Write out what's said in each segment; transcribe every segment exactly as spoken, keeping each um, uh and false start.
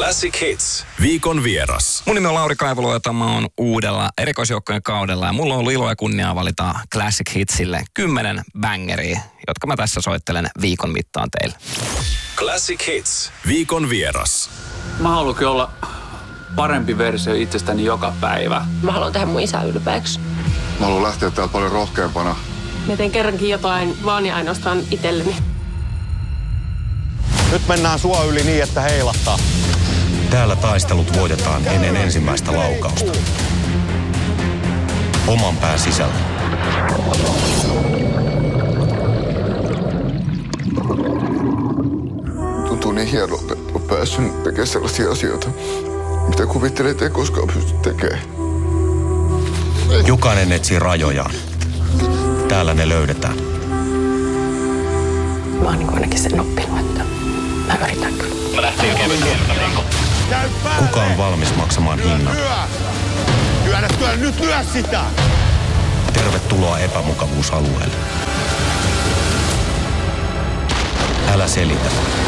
Classic Hits. Viikon vieras. Mun nimi on Lauri Kaivolo ja tämä on uudella erikoisjoukkojen kaudella. Ja mulla on ollut ilo ja kunnia valita Classic Hitsille kymmenen bangeriä, jotka mä tässä soittelen viikon mittaan teille. Classic Hits. Viikon vieras. Mä haluankin olla parempi versio itsestäni joka päivä. Mä haluan tehdä mun isää ylpeäksi. Mä haluan lähteä täältä paljon rohkeampana. Mä teen kerrankin jotain vaan ja ainoastaan itselleni. Nyt mennään sua yli niin, että heilahtaa. Täällä taistelut voitetaan ennen ensimmäistä laukausta. Oman pään sisällä. Tuntuu niin hienolta, että on päässyt tekemään sellaisia asioita, mitä kuvittelee, että ei koskaan pysty tekemään. Jokainen etsii rajojaan. Täällä ne löydetään. Mä oon niin ainakin sen oppinut, että mä yritän kyllä. Mä lähtiin kevytkieltä, Linko. Kuka on valmis maksamaan hinnan? Lyödä työ, nyt lyö sitä! Tervetuloa epämukavuusalueelle. Älä selitä.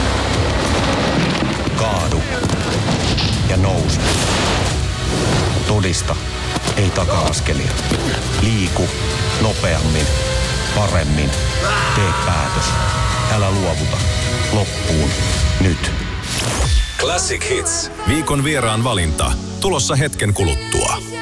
Kaadu ja nouse. Todista, ei taka-askelia. Liiku nopeammin, paremmin. Tee päätös. Älä luovuta. Loppuun. Nyt. Classic Hits. Viikon vieraan valinta. Tulossa hetken kuluttua.